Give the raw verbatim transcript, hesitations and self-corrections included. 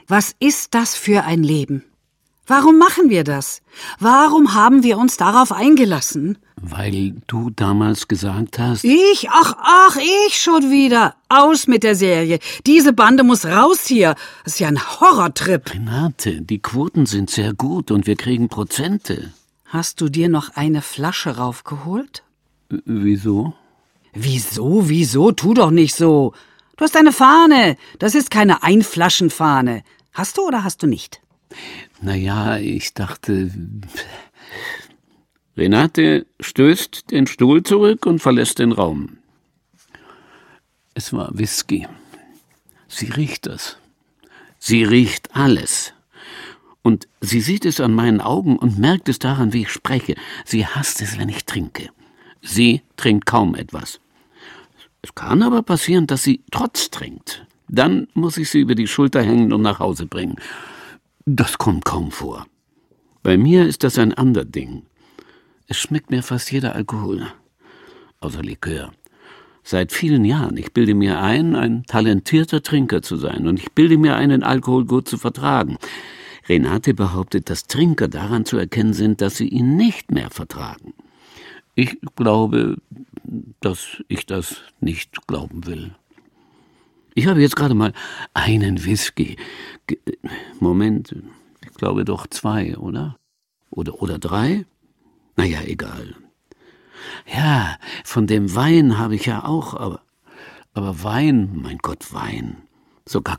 Was ist das für ein Leben? Warum machen wir das? Warum haben wir uns darauf eingelassen? Weil du damals gesagt hast... Ich? Ach, ach, ich schon wieder. Aus mit der Serie. Diese Bande muss raus hier. Das ist ja ein Horrortrip. Renate, die Quoten sind sehr gut und wir kriegen Prozente. Hast du dir noch eine Flasche raufgeholt? W- wieso? Wieso, wieso? Tu doch nicht so. Du hast eine Fahne. Das ist keine Einflaschenfahne. Hast du oder hast du nicht? Naja, ich dachte... Renate stößt den Stuhl zurück und verlässt den Raum. Es war Whisky. Sie riecht es. Sie riecht alles. Und sie sieht es an meinen Augen und merkt es daran, wie ich spreche. Sie hasst es, wenn ich trinke. Sie trinkt kaum etwas. Es kann aber passieren, dass sie trotz trinkt. Dann muss ich sie über die Schulter hängen und nach Hause bringen. Das kommt kaum vor. Bei mir ist das ein ander Ding. Es schmeckt mir fast jeder Alkohol, außer Likör. Seit vielen Jahren. Ich bilde mir ein, ein talentierter Trinker zu sein. Und ich bilde mir ein, den Alkohol gut zu vertragen. Renate behauptet, dass Trinker daran zu erkennen sind, dass sie ihn nicht mehr vertragen. Ich glaube, dass ich das nicht glauben will. Ich habe jetzt gerade mal einen Whisky. Ge- Moment, ich glaube doch zwei, oder? Oder, oder drei? Naja, egal. Ja, von dem Wein habe ich ja auch, aber, aber Wein, mein Gott, Wein. Sogar